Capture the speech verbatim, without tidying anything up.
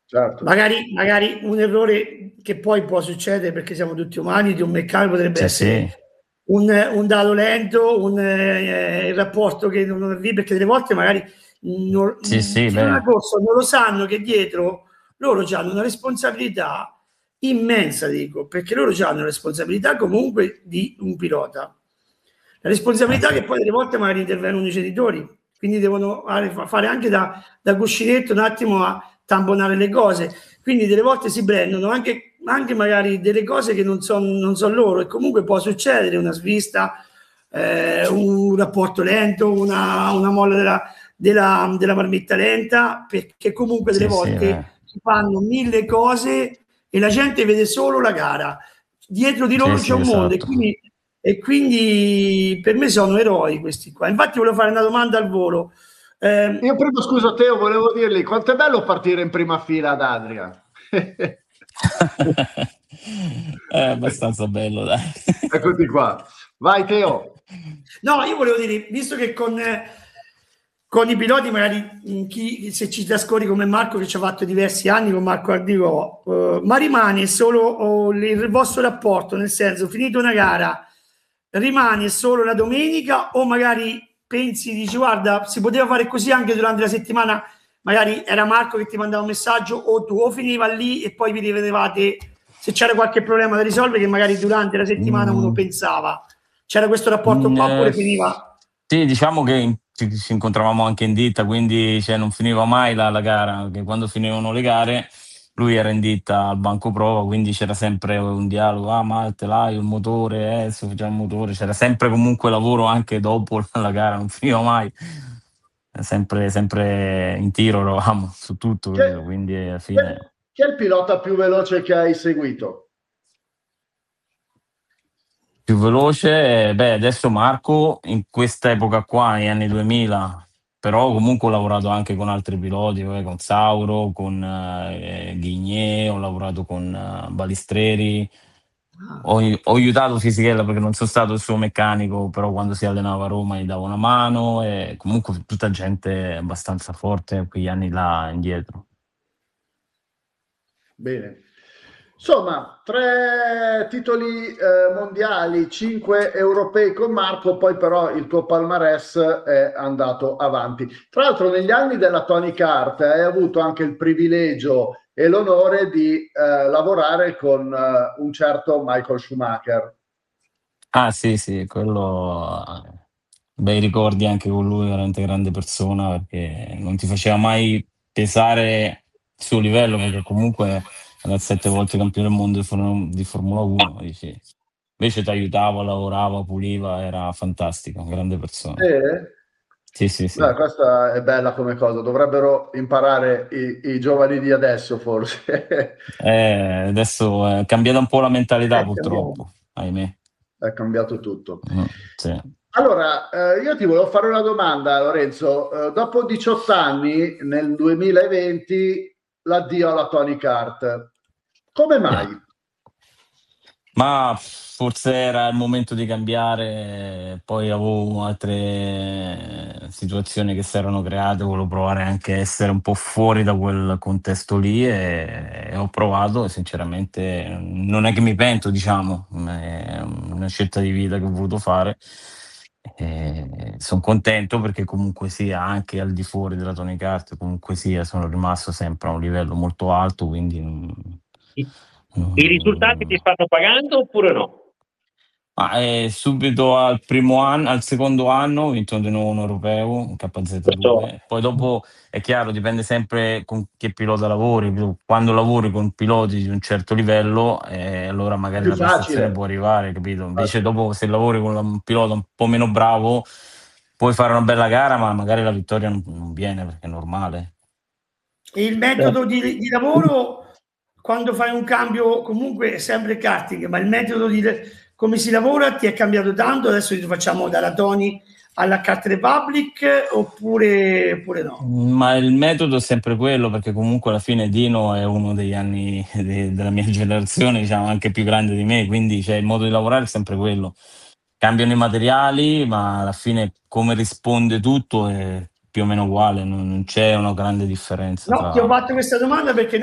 Certo. Magari, magari un errore che poi può succedere, perché siamo tutti umani, di un meccanico potrebbe Sì, essere sì. un un dado lento, un ehm, il rapporto che non non avvi perché delle volte magari non Sì, mhmm, sì, chi non ha beh. corso non lo sanno che dietro loro c'hanno una responsabilità immensa dico, perché loro c'hanno la responsabilità comunque di un pilota. La Eh, responsabilità sì. che poi delle volte magari intervengono i genitori, quindi devono are fa fare anche da da cuscinetto un attimo a tamponare le cose. Quindi delle volte si prendono anche anche magari delle cose che non son non son loro e comunque può succedere una svista, ehm, un rapporto lento, una una molla della della della marmitta lenta, perché comunque delle Sì, sì, volte beh. si fanno mille cose e la gente vede solo la gara. Dietro di Sì, loro c'è sì, un mondo e esatto. quindi e quindi per me sono eroi questi qua. Infatti volevo fare una domanda al volo. Ehm Io prima scusa Teo, volevo dirgli quanto è bello partire in prima fila ad Adria. È abbastanza bello dai. Eccoti qua. Vai Teo. No, io volevo dire, visto che con con i piloti magari, mhmm, chi se ci trascorri come Marco che ci ha fatto diversi anni con Marco Ardigò, uhm, ma rimane solo o il vostro rapporto, nel senso, finito una gara, rimane solo la domenica o magari pensi, dici: "Guarda, si poteva fare così anche durante la settimana", magari era Marco che ti mandava un messaggio o tu, o finiva lì e poi vi rivedevate se c'era qualche problema da risolvere che magari durante la settimana uno Mhmm pensava. C'era questo rapporto Mhmm, qua ehm, oppure finiva sì, diciamo che in ci ci incontravamo anche in ditta, quindi ceh non finiva mai la la gara, che quando finivano le gare lui era in ditta al banco prova, quindi c'era sempre un dialogo: "Ah, ma te l'hai il motore? Eh, adesso facciamo il motore." C'era sempre comunque lavoro anche dopo la gara, non finiva mai. Sempre sempre in tiro eravamo su tutto, Chi è capito, quindi alla chi è fine chi è il pilota più veloce che hai seguito? Più veloce, beh, adesso Marco in questa epoca qua, negli anni duemila, però comunque ho lavorato anche con altri piloti, vabbè con Sauro, con, ehm, Guigné, ho lavorato con Balistreri. Ah. Ho ai ho aiutato Fisichella perché non so stato il suo meccanico, però quando si allenava a Roma gli davo una mano e comunque tutta gente abbastanza forte in quegli anni là indietro. Bene. Somma, tre titoli, ehm, mondiali, cinque europei con Marco, poi però il tuo palmarès è andato avanti. Tra l'altro negli anni della Tony Kart hai avuto anche il privilegio e l'onore di, ehm, lavorare con un certo Michael Schumacher. Ah sì, sì, quello bei ricordi anche con lui, veramente grande persona, perché non ti faceva mai pesare il suo livello, perché comunque era sette volte campione del mondo di For di Formula uno, dici invece t'aiutava, lavorava, puliva, era fantastico, grande persona. Sì? Sì, sì, Beh, sì. questa è bella come cosa, dovrebbero imparare i i giovani di adesso forse. Eh, adesso è cambiata un po' la mentalità È cambiato. purtroppo, ahimè. È cambiato tutto. Mh, sì. Allora, ehm, io ti volevo fare una domanda Lorenzo, uhm, dopo diciotto anni, nel duemilaventi, l'addio alla Tony Kart. Come mai? Sì. Ma forse era il momento di cambiare, poi avevo altre situazioni che s'erano create, volevo provare anche a essere un po' fuori da quel contesto lì e e ho provato e sinceramente non è che mi pento diciamo, è una scelta di vita che ho voluto fare. E son contento perché comunque sia, anche al di fuori della Tony Kart, comunque sia, sono rimasto sempre a un livello molto alto, quindi non I i risultati ti non stanno pagando oppure no? Ma, ehm, subito al primo anno al secondo anno ho vinto di nuovo un europeo, un K Z Questo due, poi dopo è chiaro, dipende sempre con che pilota lavori, più quando lavori con piloti di un certo livello, ehm, allora È magari più la prestazione facile. può arrivare, capito, invece Facile. dopo se lavori con un pilota un po' meno bravo, puoi fare una bella gara, ma magari la vittoria non non viene perché è normale. Il metodo di di lavoro quando fai un cambio comunque è sempre karting, ma il metodo di l come si lavora ti è cambiato tanto? Adesso ti facciamo dalla Tony alla Kart Republic oppure oppure no? Mhmm, ma il metodo è sempre quello, perché comunque alla fine Dino è uno degli anni de della mia generazione, diciamo anche più grande di me, quindi ceh il modo di lavorare è sempre quello. Cambiano i materiali, ma alla fine come risponde tutto è più o meno uguale, non non c'è una grande differenza No, ti ho tra fatto questa domanda perché